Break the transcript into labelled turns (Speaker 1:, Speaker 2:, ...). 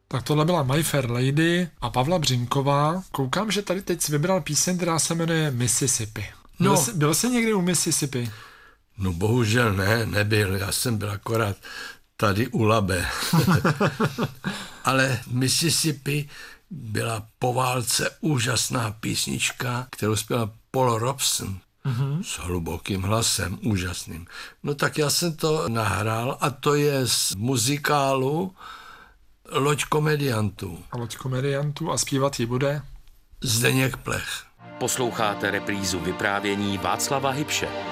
Speaker 1: Tak tohle byla My Fair Lady a Pavla Břínková. Koukám, že tady teď vybral píseň, která se jmenuje Mississippi. Byl jsi někdy u Mississippi?
Speaker 2: No bohužel nebyl. Já jsem byl akorát tady u Labe. Ale Mississippi byla po válce úžasná písnička, kterou zpěval Paul Robson. S hlubokým hlasem, úžasným. No tak já jsem to nahrál a to je z muzikálu Loď komediantů.
Speaker 1: A Loď komediantů a zpívat ji bude?
Speaker 2: Zdeněk Plech.
Speaker 3: Posloucháte reprízu vyprávění Václava Hybše.